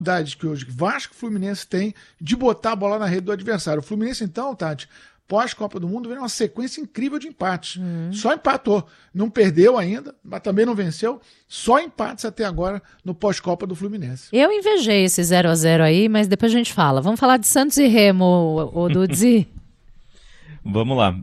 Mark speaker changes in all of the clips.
Speaker 1: que hoje Vasco e Fluminense tem de botar a bola na rede do adversário. O Fluminense, então, Tati, pós-Copa do Mundo, vem uma sequência incrível de empates. Só empatou. Não perdeu ainda, mas também não venceu. Só empates até agora no pós-Copa do Fluminense.
Speaker 2: Eu invejei esse 0-0 aí, mas depois a gente fala. Vamos falar de Santos e Remo, o Dudzi?
Speaker 3: Vamos lá.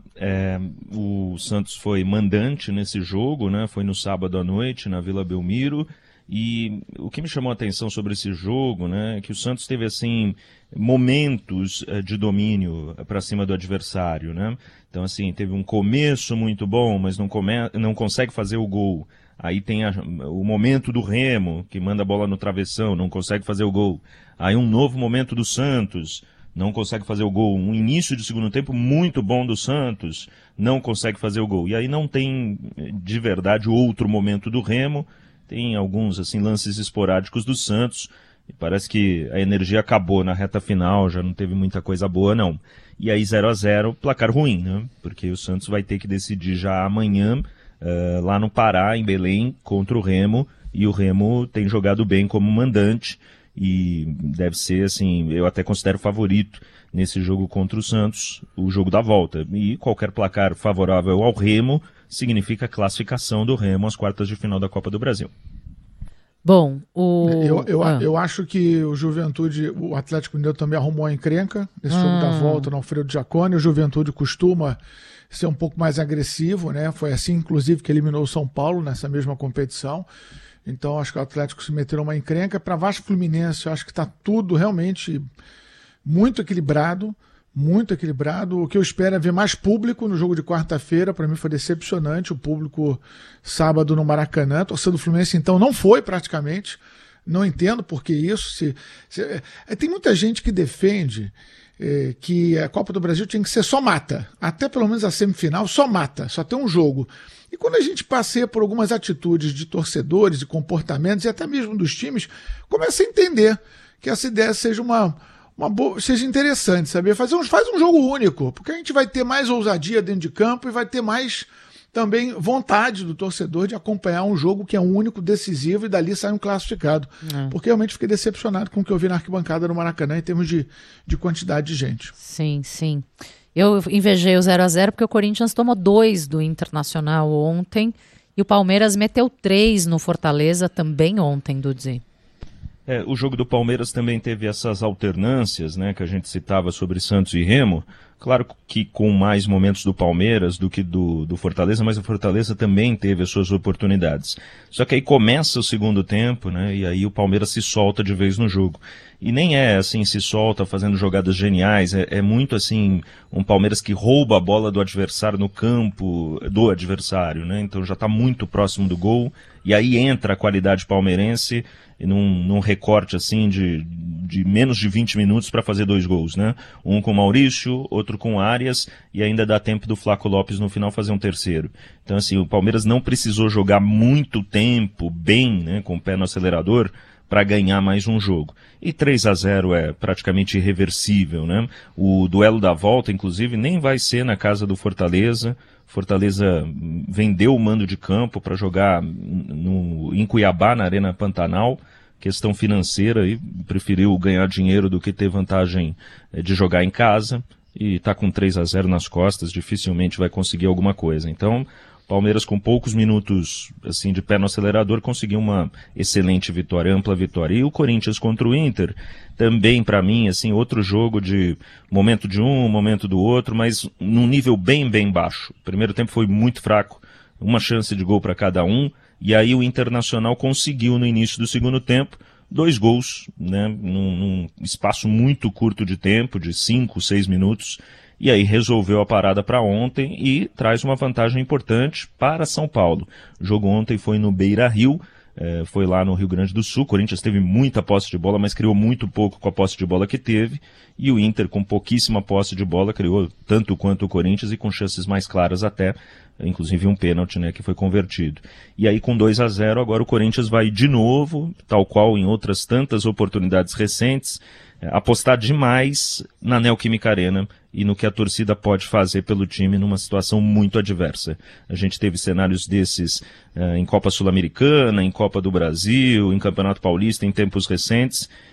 Speaker 3: O Santos foi mandante nesse jogo, né? Foi no sábado à noite, na Vila Belmiro. E o que me chamou a atenção sobre esse jogo, né, é que o Santos teve, assim, momentos de domínio para cima do adversário, né? Então, assim, teve um começo muito bom, mas não consegue fazer o gol. Aí tem o momento do Remo, que manda a bola no travessão, não consegue fazer o gol. Aí um novo momento do Santos, não consegue fazer o gol. Um início de segundo tempo muito bom do Santos, não consegue fazer o gol. E aí não tem, de verdade, outro momento do Remo. Tem alguns assim, lances esporádicos do Santos, e parece que a energia acabou na reta final, já não teve muita coisa boa, não. E aí 0-0, placar ruim, né? Porque o Santos vai ter que decidir já amanhã, lá no Pará, em Belém, contra o Remo, e o Remo tem jogado bem como mandante, e deve ser, assim, eu até considero favorito nesse jogo contra o Santos, o jogo da volta. E qualquer placar favorável ao Remo significa a classificação do Remo às quartas de final da Copa do Brasil.
Speaker 2: Bom,
Speaker 1: eu acho que o Juventude, o Atlético Mineiro também arrumou a encrenca nesse jogo da volta no Alfredo Jaconi. O Juventude costuma ser um pouco mais agressivo, né? Foi assim, inclusive, que eliminou o São Paulo nessa mesma competição. Então, acho que o Atlético se meteu numa encrenca. Para Vasco e Fluminense, eu acho que está tudo realmente muito equilibrado. Muito equilibrado. O que eu espero é ver mais público no jogo de quarta-feira. Para mim foi decepcionante o público sábado no Maracanã. A torcida do Fluminense, então, não foi praticamente. Não entendo por que isso. Tem muita gente que defende que a Copa do Brasil tinha que ser só mata. Até pelo menos a semifinal, só mata. Só tem um jogo. E quando a gente passeia por algumas atitudes de torcedores e comportamentos, e até mesmo dos times, começa a entender que essa ideia seja seja interessante, sabe? Faz um jogo único, porque a gente vai ter mais ousadia dentro de campo e vai ter mais também vontade do torcedor de acompanhar um jogo que é único, decisivo, e dali sai um classificado. Porque realmente fiquei decepcionado com o que eu vi na arquibancada no Maracanã em termos de quantidade de gente.
Speaker 2: Sim, sim. Eu invejei o 0-0 porque o Corinthians tomou 2 do Internacional ontem e o Palmeiras meteu 3 no Fortaleza também ontem, Dudzi.
Speaker 3: O jogo do Palmeiras também teve essas alternâncias, né, que a gente citava sobre Santos e Remo. Claro que com mais momentos do Palmeiras do que do Fortaleza, mas o Fortaleza também teve as suas oportunidades. Só que aí começa o segundo tempo, né, e aí o Palmeiras se solta de vez no jogo. E nem é assim, se solta fazendo jogadas geniais, é muito assim, um Palmeiras que rouba a bola do adversário no campo do adversário, né, então já está muito próximo do gol, e aí entra a qualidade palmeirense num recorte assim de menos de 20 minutos para fazer 2 gols, né? Um com o Maurício, outro com o Arias, e ainda dá tempo do Flaco Lopes no final fazer um terceiro. Então assim, o Palmeiras não precisou jogar muito tempo bem, né, com o pé no acelerador, para ganhar mais um jogo. E 3-0 é praticamente irreversível, né? O duelo da volta, inclusive, nem vai ser na casa do Fortaleza. Fortaleza vendeu o mando de campo para jogar em Cuiabá, na Arena Pantanal. Questão financeira, e preferiu ganhar dinheiro do que ter vantagem de jogar em casa. E está com 3-0 nas costas, dificilmente vai conseguir alguma coisa. Então, Palmeiras com poucos minutos assim, de pé no acelerador conseguiu uma excelente vitória, ampla vitória. E o Corinthians contra o Inter, também para mim, assim, outro jogo de momento de um, momento do outro, mas num nível bem, bem baixo. O primeiro tempo foi muito fraco, uma chance de gol para cada um, e aí o Internacional conseguiu no início do segundo tempo 2 gols, né, num espaço muito curto de tempo, de 5, 6 minutos, e aí resolveu a parada para ontem e traz uma vantagem importante para São Paulo. O jogo ontem foi no Beira-Rio, foi lá no Rio Grande do Sul. O Corinthians teve muita posse de bola, mas criou muito pouco com a posse de bola que teve. E o Inter, com pouquíssima posse de bola, criou tanto quanto o Corinthians e com chances mais claras até, inclusive um pênalti, né, que foi convertido. E aí com 2-0 agora o Corinthians vai de novo, tal qual em outras tantas oportunidades recentes, apostar demais na Neoquímica Arena e no que a torcida pode fazer pelo time numa situação muito adversa. A gente teve cenários desses em Copa Sul-Americana, em Copa do Brasil, em Campeonato Paulista em tempos recentes,